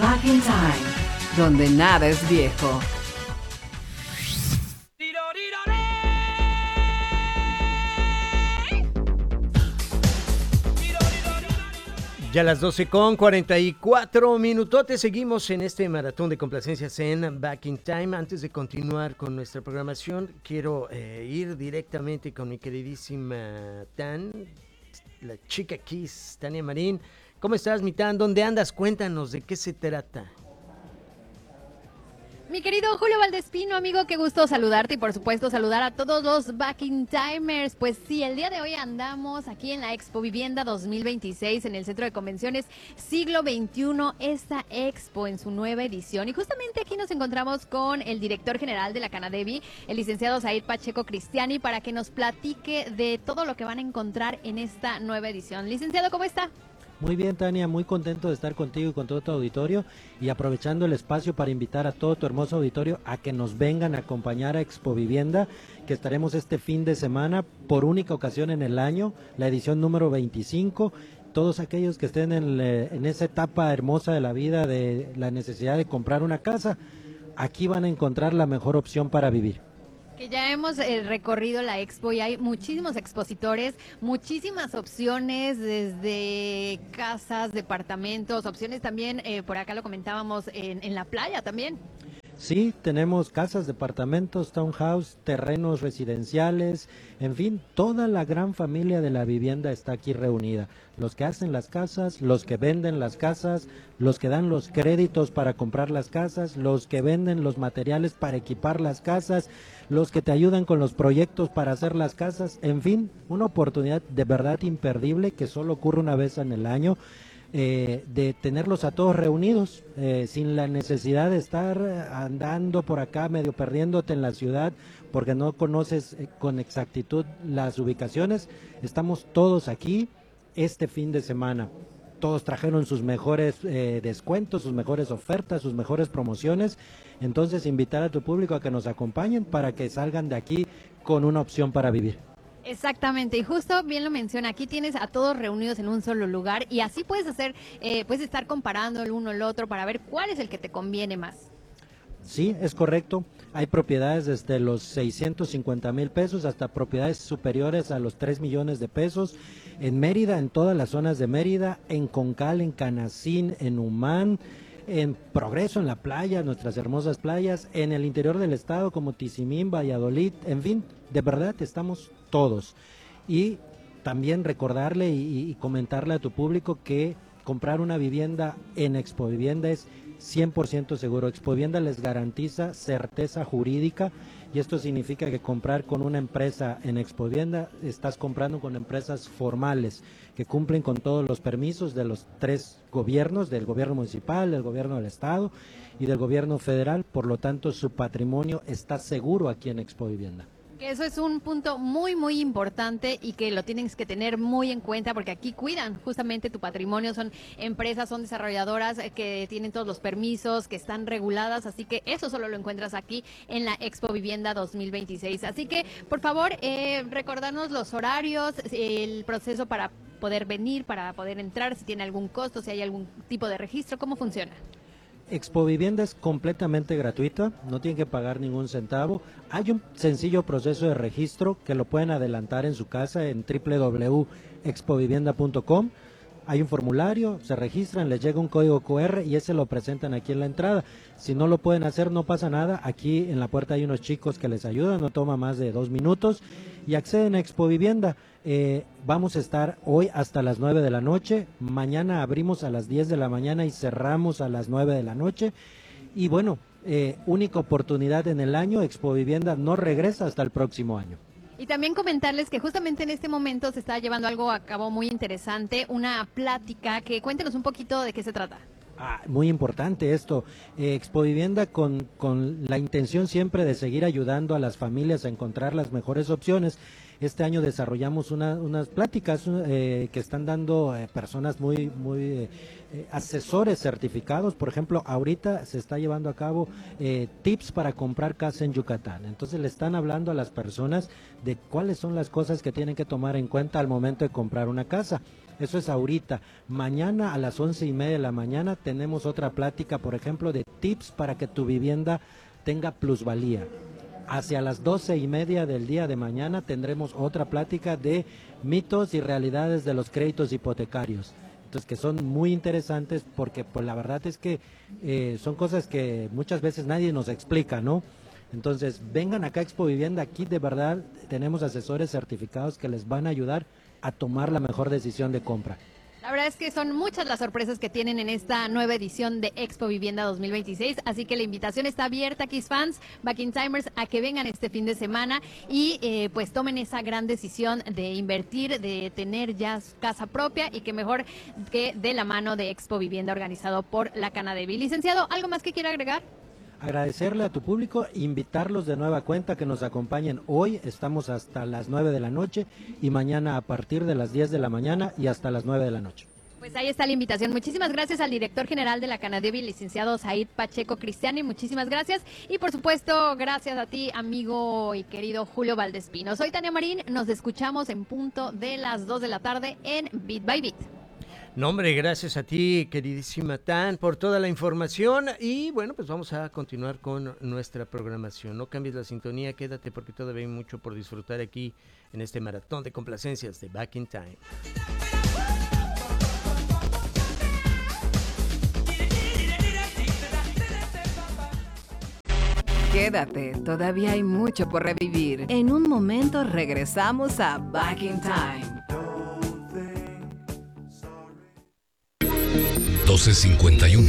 Back in Time, donde nada es viejo. Ya las 12:44 minutotes, seguimos en este maratón de complacencias en Back in Time. Antes de continuar con nuestra programación, quiero ir directamente con mi queridísima Tan, la chica Kiss, Tania Marín. ¿Cómo estás, mi Tan? ¿Dónde andas? Cuéntanos de qué se trata. Mi querido Julio Valdespino, amigo, qué gusto saludarte y por supuesto saludar a todos los Back in Timers. Pues sí, el día de hoy andamos aquí en la Expo Vivienda 2026 en el Centro de Convenciones Siglo XXI, esta expo en su nueva edición. Y justamente aquí nos encontramos con el director general de la Canadevi, el licenciado Zaid Pacheco Cristiani, para que nos platique de todo lo que van a encontrar en esta nueva edición. Licenciado, ¿cómo está? Muy bien, Tania, muy contento de estar contigo y con todo tu auditorio y aprovechando el espacio para invitar a todo tu hermoso auditorio a que nos vengan a acompañar a Expo Vivienda, que estaremos este fin de semana por única ocasión en el año, la edición número 25. Todos aquellos que estén en esa etapa hermosa de la vida de la necesidad de comprar una casa, aquí van a encontrar la mejor opción para vivir. Que ya hemos recorrido la expo y hay muchísimos expositores, muchísimas opciones desde casas, departamentos, opciones también, por acá lo comentábamos, en la playa también. Sí, tenemos casas, departamentos, townhouse, terrenos residenciales, en fin, toda la gran familia de la vivienda está aquí reunida. Los que hacen las casas, los que venden las casas, los que dan los créditos para comprar las casas, los que venden los materiales para equipar las casas, los que te ayudan con los proyectos para hacer las casas, en fin, una oportunidad de verdad imperdible que solo ocurre una vez en el año. De tenerlos a todos reunidos, sin la necesidad de estar andando por acá medio perdiéndote en la ciudad porque no conoces con exactitud las ubicaciones. Estamos todos aquí este fin de semana. Todos trajeron sus mejores descuentos, sus mejores ofertas, sus mejores promociones. Entonces invitar a tu público a que nos acompañen para que salgan de aquí con una opción para vivir. Exactamente, y justo bien lo menciona, aquí tienes a todos reunidos en un solo lugar y así puedes hacer, puedes estar comparando el uno el otro para ver cuál es el que te conviene más. Sí, es correcto. Hay propiedades desde los 650,000 pesos hasta propiedades superiores a los 3 millones de pesos. En Mérida, en todas las zonas de Mérida, en Concal, en Canacín, en Humán, en Progreso, en la playa, nuestras hermosas playas, en el interior del estado como Tizimín, Valladolid, en fin, de verdad estamos todos. Y también recordarle y comentarle a tu público que comprar una vivienda en Expo Vivienda es 100% seguro. Expo Vivienda les garantiza certeza jurídica y esto significa que comprar con una empresa en Expo Vivienda, estás comprando con empresas formales que cumplen con todos los permisos de los 3 gobiernos, del gobierno municipal, del gobierno del estado y del gobierno federal. Por lo tanto, su patrimonio está seguro aquí en Expo Vivienda. Que eso es un punto muy, muy importante y que lo tienes que tener muy en cuenta porque aquí cuidan justamente tu patrimonio, son empresas, son desarrolladoras que tienen todos los permisos, que están reguladas, así que eso solo lo encuentras aquí en la Expo Vivienda 2026. Así que, por favor, recordarnos los horarios, el proceso para poder venir, para poder entrar, si tiene algún costo, si hay algún tipo de registro, ¿cómo funciona? Expo Vivienda es completamente gratuita, no tienen que pagar ningún centavo. Hay un sencillo proceso de registro que lo pueden adelantar en su casa en www.expovivienda.com. Hay un formulario, se registran, les llega un código QR y ese lo presentan aquí en la entrada. Si no lo pueden hacer, no pasa nada. Aquí en la puerta hay unos chicos que les ayudan, no toma más de 2 minutos y acceden a Expo Vivienda. Vamos a estar hoy hasta las 9 de la noche, mañana abrimos a las 10 de la mañana y cerramos a las 9 de la noche. Y bueno, única oportunidad en el año, Expo Vivienda no regresa hasta el próximo año. Y también comentarles que justamente en este momento se está llevando algo a cabo muy interesante, una plática, que cuéntenos un poquito de qué se trata. Muy importante esto, Expo Vivienda con la intención siempre de seguir ayudando a las familias a encontrar las mejores opciones. Este año desarrollamos unas pláticas que están dando personas muy asesores certificados. Por ejemplo, ahorita se está llevando a cabo tips para comprar casa en Yucatán. Entonces le están hablando a las personas de cuáles son las cosas que tienen que tomar en cuenta al momento de comprar una casa. Eso es ahorita. Mañana a las 11:30 de la mañana tenemos otra plática, por ejemplo, de tips para que tu vivienda tenga plusvalía. Hacia las 12:30 del día de mañana tendremos otra plática de mitos y realidades de los créditos hipotecarios. Entonces, que son muy interesantes porque pues la verdad es que son cosas que muchas veces nadie nos explica, ¿no? Entonces, vengan acá a Expo Vivienda, aquí de verdad tenemos asesores certificados que les van a ayudar a tomar la mejor decisión de compra. La verdad es que son muchas las sorpresas que tienen en esta nueva edición de Expo Vivienda 2026, así que la invitación está abierta, Kiss fans, Back in Timers, a que vengan este fin de semana y pues tomen esa gran decisión de invertir, de tener ya su casa propia y que mejor que de la mano de Expo Vivienda organizado por la Canadevi. Licenciado, ¿algo más que quiera agregar? Agradecerle a tu público, invitarlos de nueva cuenta que nos acompañen hoy, estamos hasta las 9 de la noche y mañana a partir de las 10 de la mañana y hasta las 9 de la noche. Pues ahí está la invitación. Muchísimas gracias al director general de la Canadevi, licenciado Said Pacheco Cristiani, muchísimas gracias. Y por supuesto, gracias a ti, amigo y querido Julio Valdespino. Soy Tania Marín, nos escuchamos en punto de las 2 de la tarde en Bit by Bit. No, hombre, gracias a ti, queridísima Tan, por toda la información. Y bueno, pues vamos a continuar con nuestra programación. No cambies la sintonía, quédate porque todavía hay mucho por disfrutar aquí en este maratón de complacencias de Back in Time. Quédate, todavía hay mucho por revivir. En un momento regresamos a Back in Time. 12:51.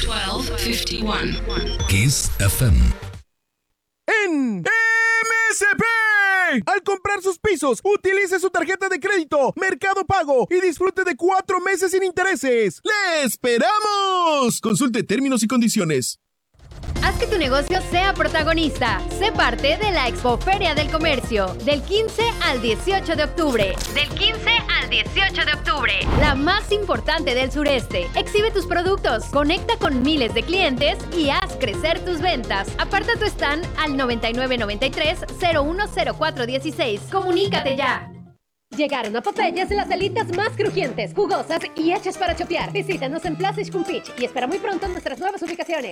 12:51. Kiss FM. En MSP. Al comprar sus pisos, utilice su tarjeta de crédito Mercado Pago y disfrute de 4 meses sin intereses. ¡Le esperamos! Consulte términos y condiciones. Haz que tu negocio sea protagonista. Sé parte de la Expoferia del Comercio. Del 15 al 18 de octubre. Del 15 al 18 de octubre. La más importante del sureste. Exhibe tus productos, conecta con miles de clientes y haz crecer tus ventas. Aparta tu stand al 9993-010416. ¡Comunícate ya! Llegaron a Popeyes las alitas más crujientes, jugosas y hechas para chopear. Visítanos en Plaza Xcumpich y espera muy pronto en nuestras nuevas ubicaciones.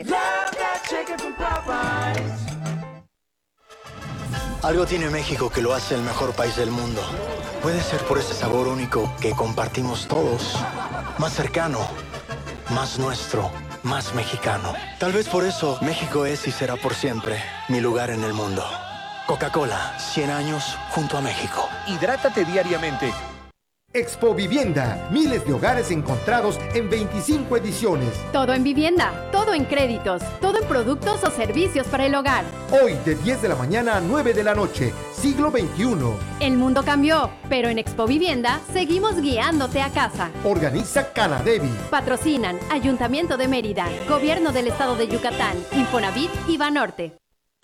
Algo tiene México que lo hace el mejor país del mundo. Puede ser por ese sabor único que compartimos todos. Más cercano, más nuestro, más mexicano. Tal vez por eso México es y será por siempre mi lugar en el mundo. Coca-Cola, 100 años junto a México. Hidrátate diariamente. Expo Vivienda, miles de hogares encontrados en 25 ediciones. Todo en vivienda, todo en créditos, todo en productos o servicios para el hogar. Hoy de 10 de la mañana a 9 de la noche, siglo XXI. El mundo cambió, pero en Expo Vivienda seguimos guiándote a casa. Organiza Canadevi. Patrocinan Ayuntamiento de Mérida, Gobierno del Estado de Yucatán, Infonavit y Banorte.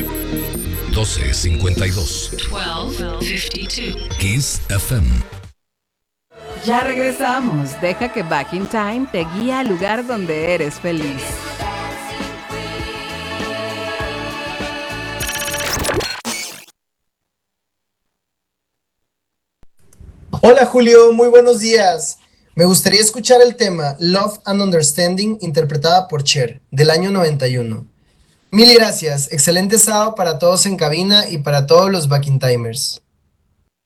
12:52. 12:52. Kiss FM. Ya regresamos. Deja que Back in Time te guíe al lugar donde eres feliz. Hola Julio, muy buenos días. Me gustaría escuchar el tema Love and Understanding interpretada por Cher, del año 91. Mil gracias, excelente sábado para todos en cabina y para todos los Back in Timers.